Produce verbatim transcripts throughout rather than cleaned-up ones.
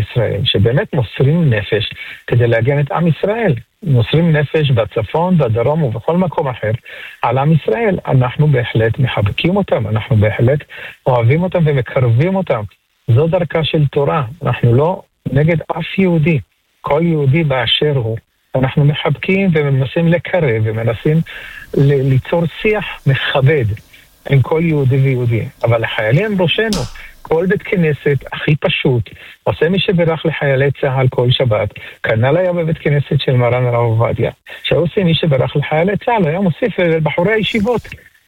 ישראל, שבאמת מוסרים נפש כדי להגן את עם ישראל. מוסרים נפש בצפון, בדרום ובכל מקום אחר על עם ישראל. אנחנו בהחלט מחבקים אותם, אנחנו בהחלט אוהבים אותם ומקרבים אותם. זו דרכה של תורה, אנחנו לא נגד אף יהודי, כל יהודי באשר הוא. אנחנו מחבקים ומנסים לקרב ומנסים ל- ליצור שיח מכבד עם כל יהודי ויהודי. אבל לחיילים ראשנו, כל בית כנסת הכי פשוט, עושה מי שברך לחיילי צהל כל שבת, כנ"ל היה בבית כנסת של מרן הרב עובדיה, שעושה מי שברך לחיילי צהל, היה מוסיף לבחורי הישיבות.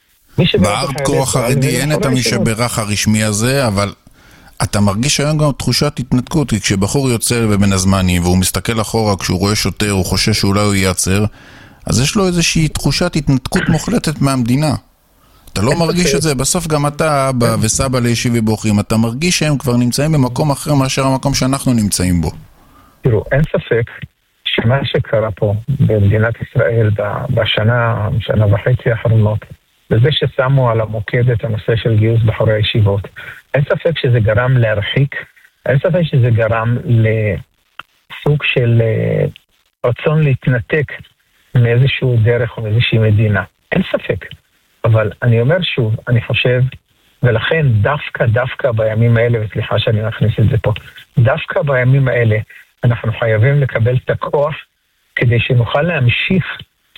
באר כה חרדי אין את מי שברך הרשמי הזה, אבל אתה מרגיש היום גם תחושת התנתקות, כי כשבחור יוצא בבין הזמנים והוא מסתכל אחורה, כשהוא רואה שוטר, הוא חושש שאולי הוא ייעצר, אז יש לו איזושהי תחושת התנתקות מוחלטת מהמדינה. אתה לא מרגיש את זה? בסוף גם אתה, אבא וסבא לישיבי בוחרים, אתה מרגיש שהם כבר נמצאים במקום אחר מאשר המקום שאנחנו נמצאים בו. תראו, אין ספק שמה שקרה פה במדינת ישראל בשנה, שנה וחצי האחרונות, בזה ששמו על המוקד את הנושא של גיוס בחורי הישיבות, אין ספק שזה גרם להרחיק, אין ספק שזה גרם לסוג של רצון להתנתק מאיזשהו דרך או מאיזושהי מדינה. אין ספק. אבל אני אומר שוב, אני חושב, ולכן דווקא, דווקא בימים האלה, וסליחה שאני מכניס את זה פה, דווקא בימים האלה אנחנו חייבים לקבל את הכוח כדי שנוכל להמשיך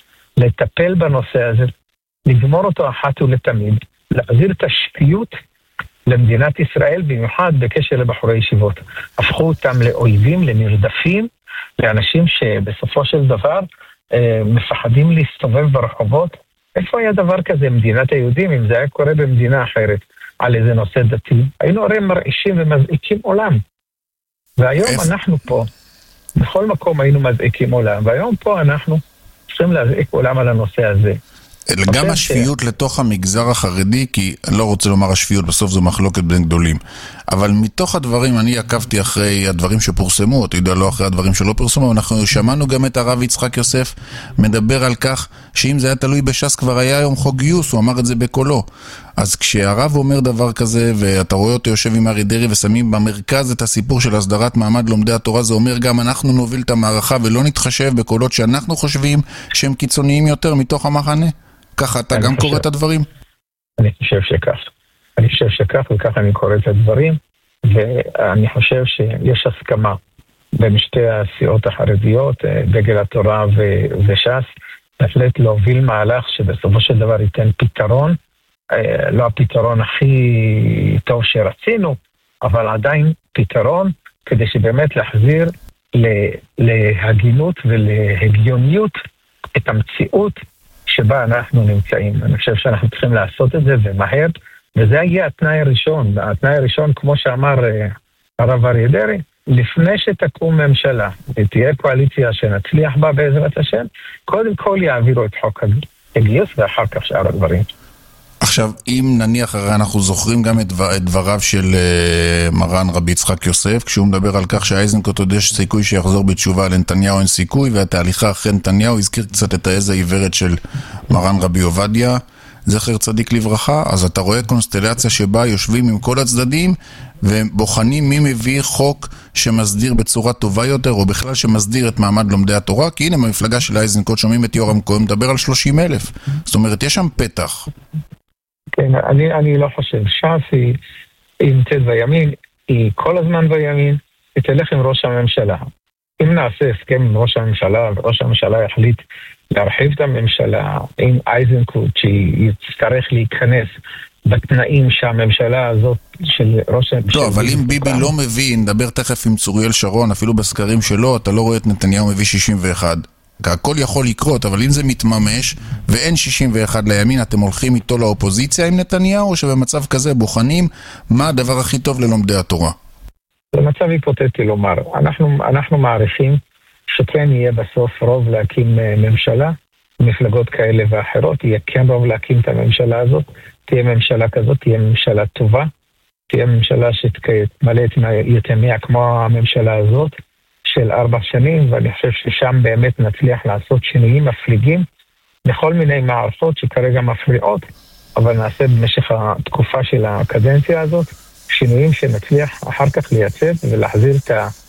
לטפל בנושא הזה, לגמור אותו אחת ולתמיד, להחזיר תשתיות למדינת ישראל, במיוחד בקשר לבחורי ישיבות. הפכו אותם לאויבים, לנרדפים, לאנשים שבסופו של דבר אה, מפחדים להסתובב ברחובות. איפה היה דבר כזה, מדינת היהודים, אם זה היה קורה במדינה אחרת, על איזה נושא דתי? היינו הרי מרעישים ומזעיקים עולם. והיום איפה? אנחנו פה, בכל מקום היינו מזעיקים עולם, והיום פה אנחנו צריכים להזעיק עולם על הנושא הזה. גם השפיות לתוך המגזר החרדי, כי אני לא רוצה לומר השפיות, בסוף זו מחלוקת בין גדולים, אבל מתוך הדברים, אני עקבתי אחרי הדברים שפורסמו, אתה יודע, לא אחרי הדברים שלא פורסמו, אנחנו שמענו גם את הרב יצחק יוסף מדבר על כך שאם זה היה תלוי בש"ס כבר היה היום חוק גיוס, הוא אמר את זה בקולו. אז כשהרב אומר דבר כזה, ואתה רואה אותו יושב עם ארי דרעי ושמים במרכז את הסיפור של הסדרת מעמד לומדי התורה, זה אומר גם אנחנו נוביל את המערכה ולא נתחשב בקולות שאנחנו חושבים שהם קיצוניים יותר מתוך המחנה. ככה אתה גם קורא את הדברים? אני חושב שכך. אני חושב שכך, וכך אני קורא את הדברים, ואני חושב שיש הסכמה בין שתי הסיעות החרדיות, דגל התורה וש"ס, בהחלט להוביל מהלך שבסופו של דבר ייתן פתרון, לא הפתרון הכי טוב שרצינו, אבל עדיין פתרון, כדי שבאמת להחזיר להגינות ולהגיוניות את המציאות שבה אנחנו נמצאים. אני חושב שאנחנו צריכים לעשות את זה ומהר, וזה יהיה התנאי הראשון. התנאי הראשון, כמו שאמר הרב אריה דרעי, לפני שתקום ממשלה ותהיה קואליציה שנצליח בה בעזרת השם, קודם כל יעבירו את חוק הגיוס ואחר כך שאר הדברים. עכשיו, אם נניח, הרי אנחנו זוכרים גם את, דבר, את דבריו של uh, מרן רבי יצחק יוסף, כשהוא מדבר על כך שהאיזנקוט עוד יש סיכוי שיחזור בתשובה, לנתניהו אין סיכוי, והתהליכה אחרי נתניהו הזכיר קצת את העז העיוורת של מרן רבי עובדיה, זכר צדיק לברכה. אז אתה רואה קונסטלציה שבה יושבים עם כל הצדדים, ובוחנים מי מביא חוק שמסדיר בצורה טובה יותר, או בכלל שמסדיר את מעמד לומדי התורה, כי הנה במפלגה של האיזנקוט שומעים את יורם כהן מדבר על שלושים אלף. זאת אומרת, יש שם פתח. כן, אני, אני לא חושב. ש"ס היא, היא נמצאת בימין, היא כל הזמן בימין, היא תלך עם ראש הממשלה. אם נעשה הסכם עם ראש הממשלה, וראש הממשלה יחליט להרחיב את הממשלה עם אייזנקוט, שהיא יצטרך להיכנס בתנאים שהממשלה הזאת של ראש הממשלה... לא, אבל אם ביבי לא מבין, נדבר תכף עם צוריאל שרון, אפילו בסקרים שלו, אתה לא רואה את נתניהו מביא שישים ואחת. הכל יכול לקרות, אבל אם זה מתממש ואין שישים ואחת לימין, אתם הולכים איתו לאופוזיציה עם נתניהו, או שבמצב כזה בוחנים מה הדבר הכי טוב ללומדי התורה? זה מצב היפותטי לומר. אנחנו, אנחנו מעריכים שכן יהיה בסוף רוב להקים ממשלה, מפלגות כאלה ואחרות, יהיה כן רוב להקים את הממשלה הזאת, תהיה ממשלה כזאת, תהיה ממשלה טובה, תהיה ממשלה שתמלא את יתמיה כמו הממשלה הזאת, של ארבע שנים, ואני חושב ששם באמת נצליח לעשות שינויים מפליגים לכל מיני מערכות שכרגע מפריעות, אבל נעשה במשך התקופה של הקדנציה הזאת, שינויים שנצליח אחר כך לייצב ולהחזיר את